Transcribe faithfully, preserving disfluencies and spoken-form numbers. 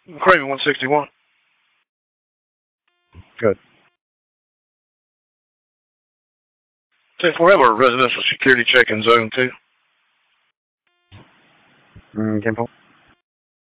Craven one sixty-one. Good. ten four, have a residential security check in zone two. Mm, ten four.